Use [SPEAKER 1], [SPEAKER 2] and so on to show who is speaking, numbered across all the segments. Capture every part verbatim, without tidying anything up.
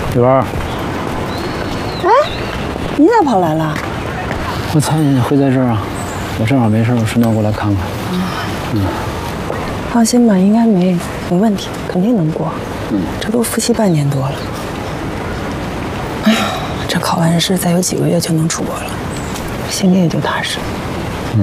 [SPEAKER 1] 玉儿，
[SPEAKER 2] 哎，你咋跑来了？
[SPEAKER 1] 我猜你会在这儿啊，我正好没事，我顺道过来看看。嗯，
[SPEAKER 2] 放心吧，应该没没问题，肯定能过。嗯，这都复习半年多了。哎呀，这考完试再有几个月就能出国了，心里也就踏实。
[SPEAKER 1] 嗯，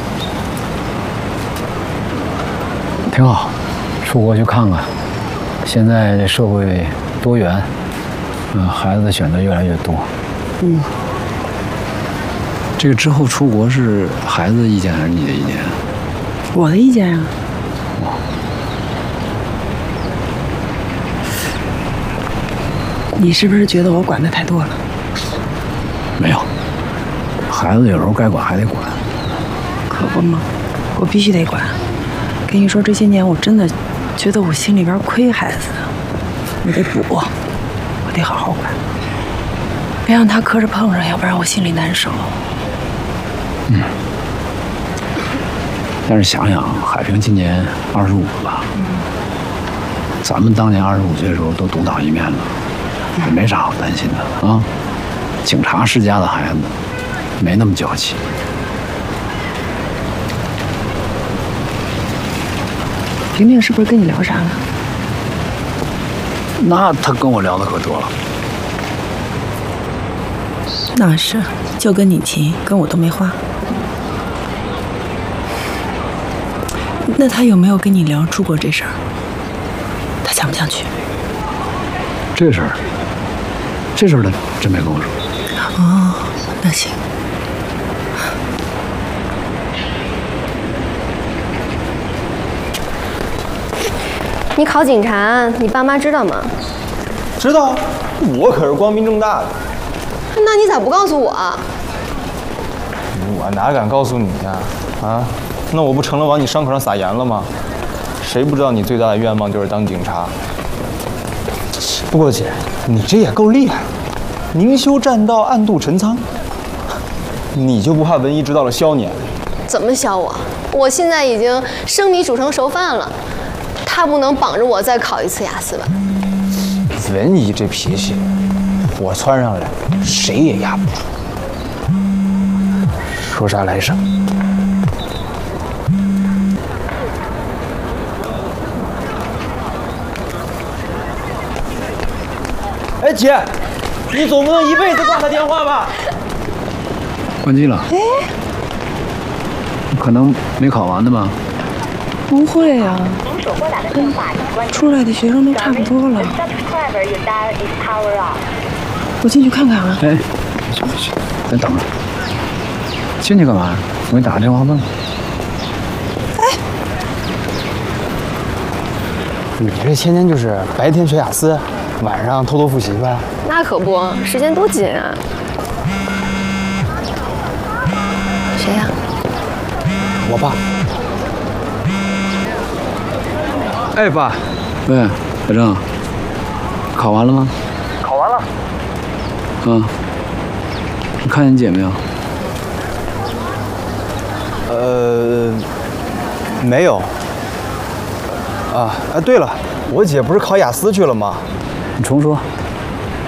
[SPEAKER 1] 挺好，出国去看看。现在这社会多元，嗯，孩子的选择越来越多。
[SPEAKER 2] 嗯。
[SPEAKER 1] 这个之后出国是孩子的意见还是你的意见？
[SPEAKER 2] 我的意见啊。
[SPEAKER 1] 哦。
[SPEAKER 2] 你是不是觉得我管的太多了？
[SPEAKER 1] 没有，孩子有时候该管还得管。
[SPEAKER 2] 可不嘛，我必须得管。跟你说，这些年我真的觉得我心里边亏孩子，我得补，我得好好管，别让他磕着碰上，要不然我心里难受。
[SPEAKER 1] 嗯。但是想想，海平今年二十五了吧？嗯。咱们当年二十五岁的时候都独当一面了，也没啥好担心的啊。警察世家的孩子，没那么娇气。
[SPEAKER 2] 婷婷是不是跟你聊啥了？
[SPEAKER 1] 那他跟我聊的可多了。
[SPEAKER 2] 那是，就跟你急，跟我都没话。那他有没有跟你聊出国这事儿？他想不想去？
[SPEAKER 1] 这事儿，这事儿他真没跟我说。
[SPEAKER 2] 哦，那行。
[SPEAKER 3] 你考警察，你爸妈知道吗？
[SPEAKER 4] 知道，我可是光明正大的。
[SPEAKER 3] 那你咋不告诉我？
[SPEAKER 4] 我哪敢告诉你呀？啊，那我不成了往你伤口上撒盐了吗？谁不知道你最大的愿望就是当警察？不过姐，你这也够厉害了，明修栈道，暗度陈仓。你就不怕文一知道了削你？
[SPEAKER 3] 怎么削我？我现在已经生米煮成熟饭了。他不能绑着我再考一次雅思吧？
[SPEAKER 4] 文怡这脾气，我窜上来，谁也压不住。说啥来啥。哎姐，你总不能一辈子挂他电话吧？
[SPEAKER 1] 关机了。哎，可能没考完的吧？
[SPEAKER 2] 不会呀、啊，跟出来的学生都差不多了。我进去看看啊。
[SPEAKER 1] 哎，去去，咱等着。进去干嘛？我给你打个电话问问。
[SPEAKER 2] 哎，
[SPEAKER 4] 你这天天就是白天学雅思，晚上偷偷复习呗？
[SPEAKER 3] 那可不，时间多紧啊！谁呀？
[SPEAKER 4] 我爸。哎，爸，
[SPEAKER 1] 喂，小郑，考完了吗？
[SPEAKER 4] 考完了。
[SPEAKER 1] 嗯，你看见你姐没有？
[SPEAKER 4] 呃，没有。啊，哎，对了，我姐不是考雅思去了吗？
[SPEAKER 1] 你重说。